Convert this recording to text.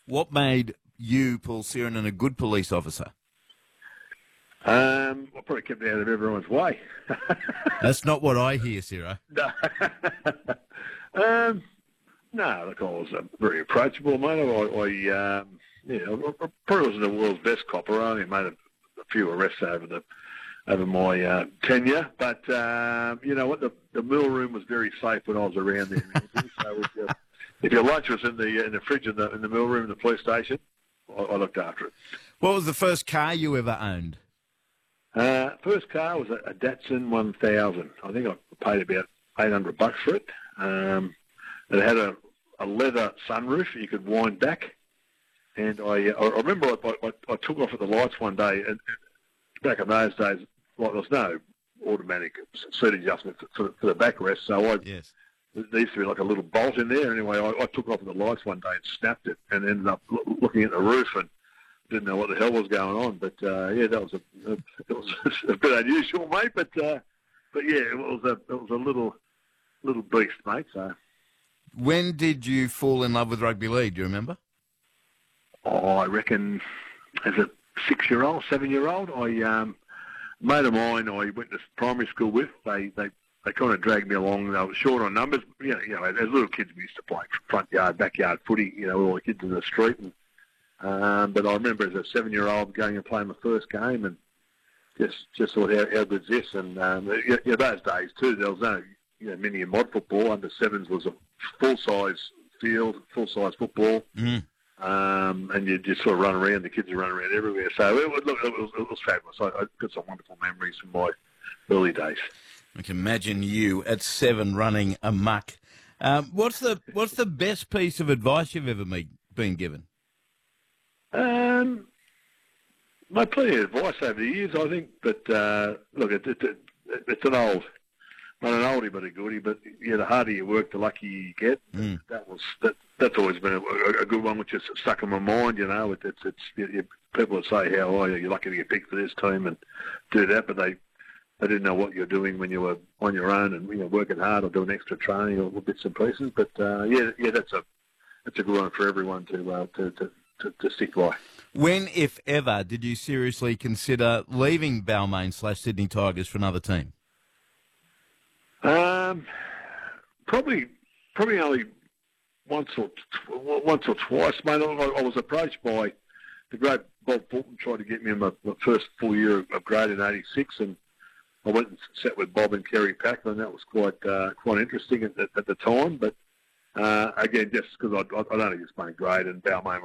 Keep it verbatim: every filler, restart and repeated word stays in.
What made you, Paul Sirenin, a good police officer? Um, I probably kept out of everyone's way. That's not what I hear, Ciro. No. um, no, look, I was uh, very approachable, mate. I, I um, yeah, I probably wasn't the world's best copper. I only made a, a few arrests over the over my uh, tenure, but um, you know what? The, the mill room was very safe when I was around there. So if, your, if your lunch was in the in the fridge in the in the mill room in the police station, I, I looked after it. What was the first car you ever owned? Uh, first car was a, a Datsun one thousand. I think I paid about eight hundred bucks for it. Um, it had a, a leather sunroof you could wind back. And I, I remember I, I, I took off at the lights one day, and back in those days, like, there was no automatic seat adjustment for, for the backrest, so I, Yes. there used to be like a little bolt in there. Anyway, I, I took off at the lights one day and snapped it, and ended up lo- looking at the roof and didn't know what the hell was going on. But uh, yeah, that was a, a it was a bit unusual, mate. But uh, but yeah, it was a it was a little little beast, mate. So When did you fall in love with rugby league? Do you remember? oh, I reckon as a six-year-old, seven-year-old, I um, mate of mine I went to primary school with. They they. They kind of dragged me along. They were short on numbers. You know, you know, as little kids, we used to play front yard, backyard footy. You know, all the kids in the street. And um, but I remember as a seven-year-old going and playing my first game, and just just thought, how, how good's this? And um, you know, those days too, there was no you know mini and mod football. Under sevens was a full-size field, full-size football. Mm. Um, and you just sort of run around. The kids would run around everywhere. So it was, look, it was, it was fabulous. I, I got some wonderful memories from my early days. I can imagine you at seven running amok. Um, what's the what's the best piece of advice you've ever me- been given? Um, my plenty of advice over the years, I think. But uh, look, it, it, it, it's an old, not an oldie but a goodie. But yeah, the harder you work, the luckier you get. Mm. That was that. That's always been a, a good one, which has stuck in my mind. You know, it, it's it's you, you, people would say, "How are you? You're lucky to get picked for this team and do that," but they. They didn't know what you're doing when you were on your own and you know working hard or doing extra training or bits and pieces. But uh, yeah, yeah, that's a that's a good one for everyone to uh, to, to, to to stick by. When, if ever, did you seriously consider leaving Balmain slash Sydney Tigers for another team? Um, probably probably only once or tw- once or twice, mate. I, I was approached by the great Bob Fulton, tried to get me in my, my first full year of, of grade in eighty-six, and I went and sat with Bob and Kerry Packer, and that was quite uh, quite interesting at, at, at the time. But uh, again, just because I'd, I'd only just played grade and Balmain